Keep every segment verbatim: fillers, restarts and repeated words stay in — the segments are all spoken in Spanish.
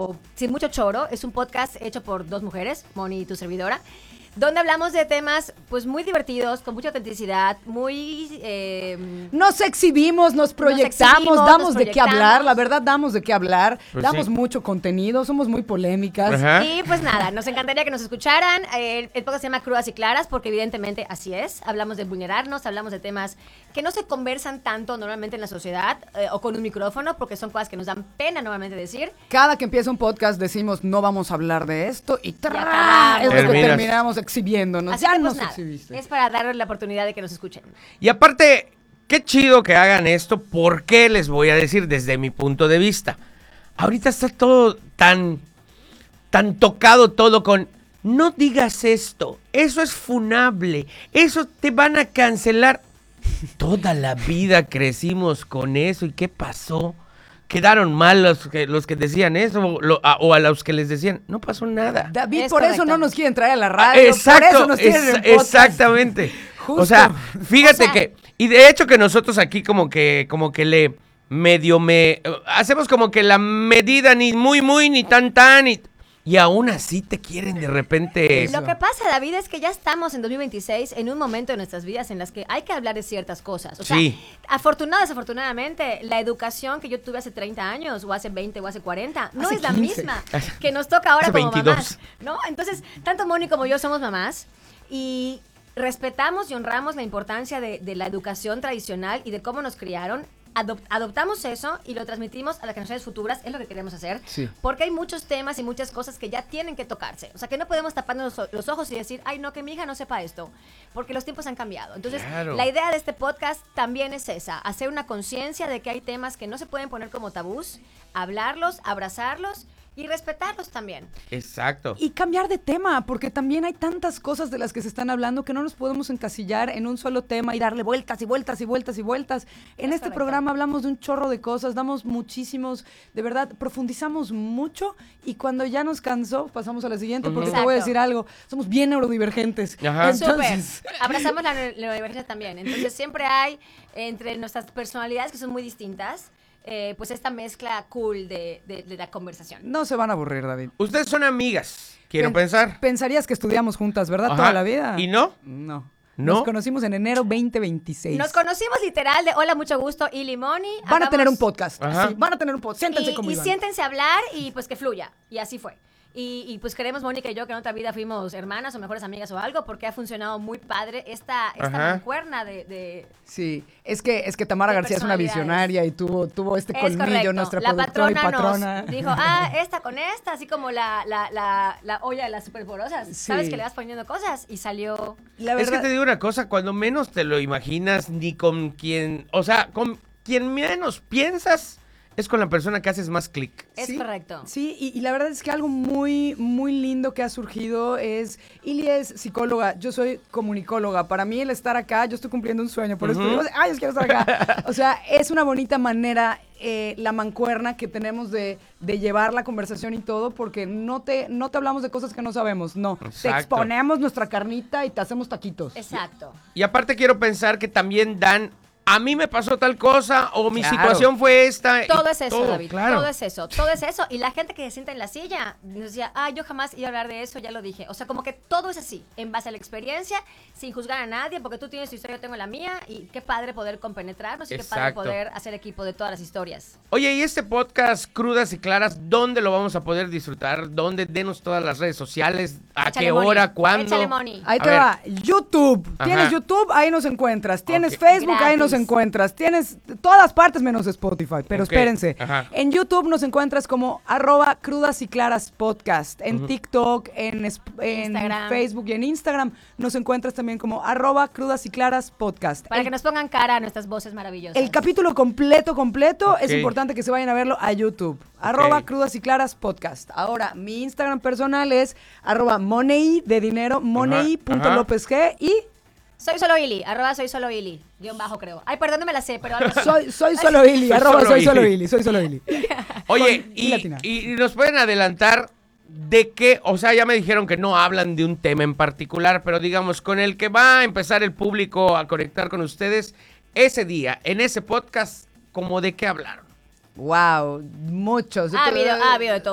mucho, sin mucho choro. Es un podcast hecho por dos mujeres, Moni y tu servidora, donde hablamos de temas pues muy divertidos, con mucha autenticidad, muy... Eh, nos exhibimos, nos proyectamos, nos exhibimos, damos nos de qué proyectamos. hablar, la verdad damos de qué hablar, Pues damos sí. mucho contenido, somos muy polémicas. Ajá. Y pues nada, nos encantaría que nos escucharan. El, el podcast se llama Crudas y Claras porque evidentemente así es. Hablamos de vulnerarnos, hablamos de temas que no se conversan tanto normalmente en la sociedad eh, o con un micrófono porque son cosas que nos dan pena normalmente decir. Cada que empieza un podcast decimos no vamos a hablar de esto y ¡tra! acabamos. Es lo que Terminas. terminamos exhibiéndonos. Así ya que, pues, nos nada, exhibiste. es para darles la oportunidad de que nos escuchen. Y aparte, qué chido que hagan esto, porque les voy a decir desde mi punto de vista. Ahorita está todo tan, tan tocado todo con, no digas esto, eso es funable, eso te van a cancelar. Toda la vida crecimos con eso, ¿y qué pasó? Quedaron mal los que, los que decían eso, o, lo- a, o a los que les decían, no pasó nada. David, Es por eso correcto. no nos quieren traer a la radio, Exacto, por eso nos tienen es- en podcast. exactamente. Justo. O sea, fíjate O sea- que, y de hecho que nosotros aquí como que, como que le medio me, hacemos como que la medida ni muy muy ni tan tan y, y aún así te quieren de repente. Eso. Lo que pasa, David, es que ya estamos en dos mil veintiséis en un momento de nuestras vidas en las que hay que hablar de ciertas cosas. O sea, Sí. afortunada, desafortunadamente, la educación que yo tuve hace treinta años, o hace veinte, o hace cuarenta, no Hace es la quince. misma que nos toca ahora Hace como veintidós. mamás, ¿no? Entonces, tanto Moni como yo somos mamás y respetamos y honramos la importancia de, de la educación tradicional y de cómo nos criaron. Adop- adoptamos eso y lo transmitimos a las generaciones futuras, es lo que queremos hacer, Sí. porque hay muchos temas y muchas cosas que ya tienen que tocarse, o sea que no podemos taparnos los, los ojos y decir, ay no, que mi hija no sepa esto, porque los tiempos han cambiado. Entonces, Claro. la idea de este podcast también es esa, hacer una conciencia de que hay temas que no se pueden poner como tabús, hablarlos, abrazarlos y respetarlos también. Exacto. Y cambiar de tema, porque también hay tantas cosas de las que se están hablando que no nos podemos encasillar en un solo tema y darle vueltas y vueltas y vueltas y vueltas. En Es este correcto. programa hablamos de un chorro de cosas, damos muchísimos, de verdad, profundizamos mucho y cuando ya nos cansó, pasamos a la siguiente, porque te voy a Exacto. decir algo, somos bien neurodivergentes. Ajá. Entonces, Súper. Abrazamos la neu- neurodivergencia también. Entonces siempre hay entre nuestras personalidades que son muy distintas, eh, pues esta mezcla cool de, de- de la conversación. no se van a aburrir, David. Ustedes son amigas, quiero Pen- pensar. Pensarías que estudiamos juntas, ¿verdad? Ajá. Toda la vida. ¿Y no? No. ¿No? Nos conocimos en enero veinte veintiséis. Nos conocimos literal de hola, mucho gusto, y Limoni. Van a tener un podcast. Ajá. Sí, van a tener un podcast. Siéntense Y, como y Iván. siéntense a hablar y pues que fluya. Y así fue. Y, y, pues queremos, Mónica y yo, que en otra vida fuimos hermanas o mejores amigas o algo, porque ha funcionado muy padre esta, esta Ajá. mancuerna de... de Sí, es que, es que Tamara De García es una personalidades. visionaria y tuvo, tuvo este es colmillo, correcto. nuestra La productora y patrona patrona. nos dijo, ah, esta con esta, así como la, la, la, la olla de las superporosas. Sí. ¿Sabes que le vas poniendo cosas? Y salió... La Es que verdad, te digo una cosa, cuando menos te lo imaginas, ni con quien, o sea, con quien menos piensas, es con la persona que haces más clic. Es sí, correcto. Sí, y, y la verdad es que algo muy, muy lindo que ha surgido es, Ili es psicóloga, yo soy comunicóloga. Para mí el estar acá, yo estoy cumpliendo un sueño, por eso Ujú. digo, ay, yo quiero estar acá. O sea, es una bonita manera, eh, la mancuerna que tenemos de, de llevar la conversación y todo, porque no te, no te hablamos de cosas que no sabemos, no. Te Exacto. exponemos nuestra carnita y te hacemos taquitos. Exacto. Y aparte quiero pensar que también dan, a mí me pasó tal cosa, o mi Claro. situación fue esta. y Todo es eso, todo, David. claro. Todo es eso. Todo es eso. Y la gente que se sienta en la silla nos decía, ah, yo jamás iba a hablar de eso, ya lo dije. O sea, como que todo es así, en base a la experiencia, sin juzgar a nadie, porque tú tienes tu historia, yo tengo la mía, y qué padre poder compenetrarnos y qué padre Exacto. poder hacer equipo de todas las historias. Oye, y este podcast, Crudas y Claras, ¿dónde lo vamos a poder disfrutar? ¿Dónde? Denos todas las redes sociales, a Échale qué money. hora, cuándo. Échale money. Ahí A te ver. va, YouTube. Tienes Ajá. YouTube, ahí nos encuentras. Tienes Ok. Facebook, ahí nos Gratis. encuentras. Tienes todas partes menos Spotify. Pero Ok. espérense. Ajá. En YouTube nos encuentras como arroba crudas y claras podcast. En TikTok, en, es- en Instagram. Facebook y en Instagram nos encuentras también como arroba crudas y claras podcast. Para El- que nos pongan cara a nuestras voces maravillosas. el capítulo completo, completo, Ok. es importante que se vayan a verlo a YouTube. Arroba Ok. crudas y claras podcast. Ahora, mi Instagram personal es arroba money de dinero, money punto ajá. lópez g y Soy solo Ili, arroba soy solo Ili, guión bajo creo. Ay, perdón, no me la sé, pero algo así. soy, soy solo Ili, Soy arroba solo soy solo Ili. Ili, soy solo Ili. Oye, Con I y, latina. y nos pueden adelantar de qué, o sea, ya me dijeron que no hablan de un tema en particular, pero digamos, con el que va a empezar el público a conectar con ustedes ese día, en ese podcast, ¿como de qué hablaron? Wow, muchos. Yo Ha te- habido, ha habido de todo un poco. De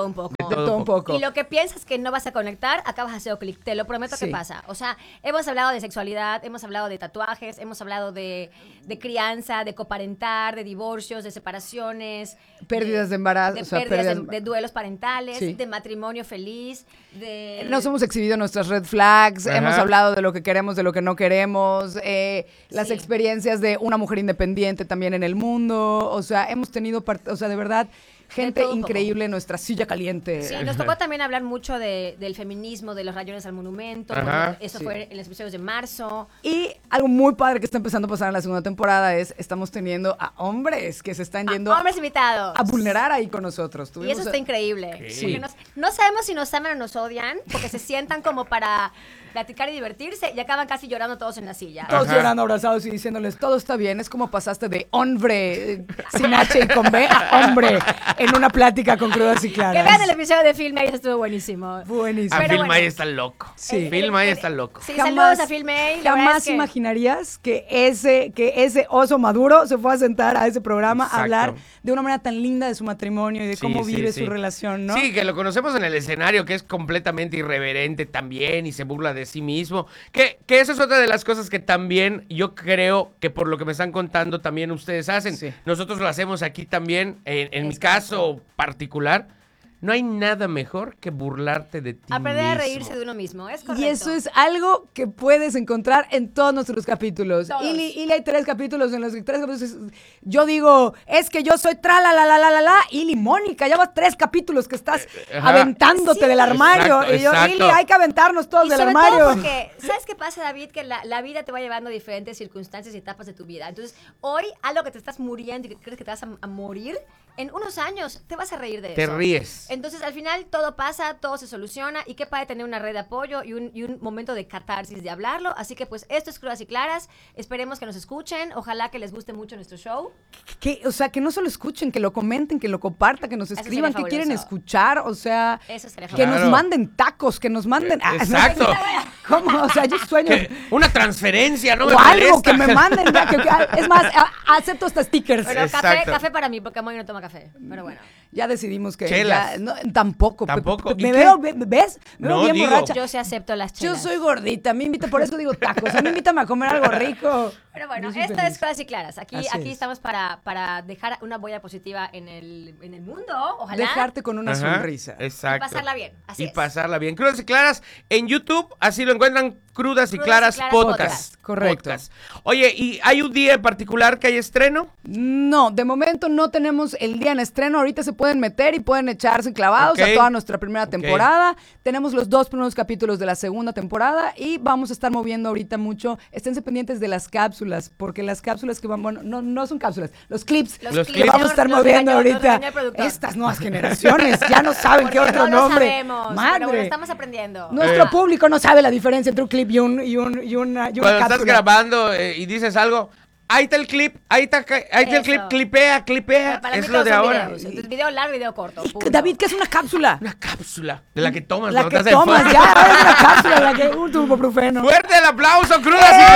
todo un poco. Y lo que piensas que no vas a conectar, acabas haciendo clic. Te lo prometo Sí. que pasa. O sea, hemos hablado de sexualidad, hemos hablado de tatuajes, hemos hablado de, de crianza, de coparentar, de divorcios, de separaciones. Pérdidas de embarazo, De o sea, pérdidas pérdidas- de, de duelos parentales, Sí. de matrimonio feliz, de... Nos hemos exhibido nuestras red flags, Ajá. hemos hablado de lo que queremos, de lo que no queremos, eh, las Sí. experiencias de una mujer independiente también en el mundo, o sea, hemos tenido, part- o sea, de verdad, gente todo un poco. increíble en nuestra silla caliente. Sí, nos tocó también hablar mucho de, del feminismo, de los rayones al monumento. Ajá, bueno, eso sí. fue en los episodios de marzo. Y algo muy padre que está empezando a pasar en la segunda temporada es, estamos teniendo a hombres que se están yendo Ah, hombres invitados. a vulnerar ahí con nosotros. Y Tuvimos eso a- está increíble. Sí. Porque nos- no sabemos si nos aman o nos odian, porque se sientan como para platicar y divertirse y acaban casi llorando todos en la silla. Todos Ajá. llorando, abrazados y diciéndoles, todo está bien. Es como pasaste de hombre eh, sin H y con B a hombre en una plática con crudas y Que claras. vean el episodio de Film, ahí estuvo buenísimo. Buenísimo. A Pero Phil bueno. May está loco. Sí. Phil May está loco. Sí, saludos a Phil May. La verdad Jamás es que- imaginarías que ese, que ese oso maduro se fue a sentar a ese programa Exacto. a hablar de una manera tan linda de su matrimonio y de Sí, cómo sí, vive sí. su relación, ¿no? Sí, que lo conocemos en el escenario, que es completamente irreverente también y se burla de sí mismo. Que, que eso es otra de las cosas que también yo creo que por lo que me están contando también ustedes hacen. Sí. Nosotros lo hacemos aquí también, en, en mi Es caso particular. No hay nada mejor que burlarte de ti Aprender a mismo. reírse de uno mismo, es correcto. Y eso es algo que puedes encontrar en todos nuestros capítulos. Todos. Ili, Ili hay tres capítulos en los que tres capítulos es- yo digo, es que yo soy tra la la la la la la. Ili, Mónica, ya vas tres capítulos que estás ajá. aventándote Sí. del armario. Exacto, y yo, exacto. Ili, hay que aventarnos todos Y del sobre armario. todo porque, ¿sabes qué pasa, David? Que la, la vida te va llevando a diferentes circunstancias y etapas de tu vida. Entonces, hoy, algo que te estás muriendo y que crees que te vas a, a morir, en unos años te vas a reír de Te eso. ríes. Entonces, al final, todo pasa, todo se soluciona y qué padre tener una red de apoyo y un, y un momento de catarsis de hablarlo. Así que, pues, esto es Crudas y Claras. Esperemos que nos escuchen. Ojalá que les guste mucho nuestro show. Que, o sea, que no solo escuchen, que lo comenten, que lo compartan, que nos Eso escriban, sería que quieren fabuloso. escuchar, o sea, Eso sería que fabuloso. nos Claro. manden tacos, que nos manden... ah, no, Exacto. ¿Cómo? O sea, yo sueño... Que- Una transferencia, ¿no? o me algo, molesta. que me manden. ya, que- que- es más, a- acepto hasta stickers. Pero café, Exacto. café para mí, porque Moy no toma café. Pero bueno. Ya decidimos que Chelas. ya- no, tampoco. pe- Tampoco. pe- ¿Y Me qué? veo, ve- ¿ves? Me veo No, bien digo. borracha. Yo sí acepto las Yo chelas. soy gordita, me invita, por eso digo tacos. A mí invítame a comer algo rico. Pero bueno, Yo soy esto feliz. es Crudas y Claras. Aquí, Así aquí es. estamos para, para dejar una huella positiva en el, en el mundo, ojalá. Dejarte con una Ajá, sonrisa. Exacto. Y pasarla bien, así y es. pasarla bien. Crudas y Claras en YouTube, así lo encuentran, Crudas y Crudas y Claras, Claras podcast. Podcast. Correcto. Podcast. Oye, ¿y hay un día en particular que hay estreno? No, de momento no tenemos el día en estreno. Ahorita se pueden meter y pueden echarse clavados Ok. a toda nuestra primera Ok. temporada. Tenemos los dos primeros capítulos de la segunda temporada y vamos a estar moviendo ahorita mucho. Esténse pendientes de las cápsulas, porque las cápsulas que van, bueno, no, no son cápsulas, los clips. Los Los clips. clips. Vamos a estar Nos moviendo regañó- nos ahorita. regañó el productor. Estas nuevas generaciones ya no saben qué Porque otro no lo nombre. sabemos, Madre. pero bueno, estamos aprendiendo. Nuestro Eh. público no sabe la diferencia entre un clip y un y un y una, y una Cuando estás cápsula. grabando eh, y dices algo, ahí está el clip, ahí está, ca- ahí está el Eso. clip, clipea, clipea. Para mí Es lo todos de son ahora. videos. Entonces, video largo, video corto. punto. David, ¿qué es una cápsula? Una cápsula de la que tomas La cuando que estás en tomas, forma. ya, es una cápsula, la que un tubuprofeno. ¡Fuerte el aplauso, Crudas y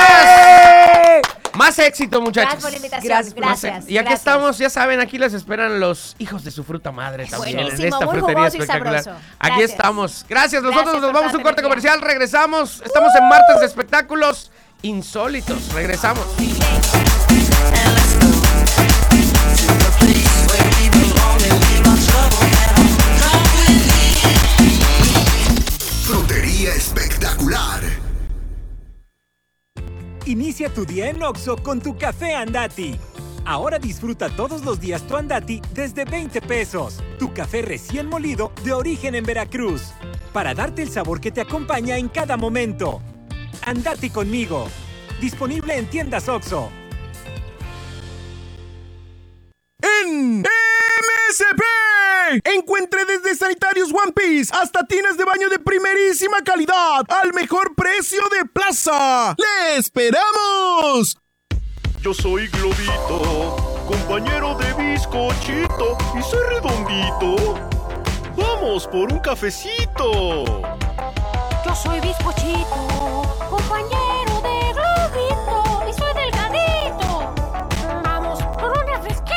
Claras! ¡Eh! Más éxito, muchachos. Gracias por la invitación. Gracias Gracias. por gracias Y aquí estamos, ya saben, aquí les esperan los hijos de su fruta madre también en Buenísimo, esta muy frutería jugoso y espectacular. sabroso. Aquí Gracias. estamos. Gracias, nosotros Gracias nos por vamos a toda un tu corte energía. comercial, regresamos. Estamos en martes de espectáculos insólitos. Regresamos. Frutería espectacular. Inicia tu día en Oxxo con tu café Andati. Ahora disfruta todos los días tu Andati desde veinte pesos. Tu café recién molido de origen en Veracruz. Para darte el sabor que te acompaña en cada momento. Andati conmigo. Disponible en tiendas Oxxo. En M S P. Encuentre desde sanitarios One Piece hasta tinas de baño de primerísima calidad al mejor precio de plaza. ¡Le esperamos! Yo soy Globito, compañero de bizcochito y soy redondito. Vamos por un cafecito. Yo soy bizcochito, compañero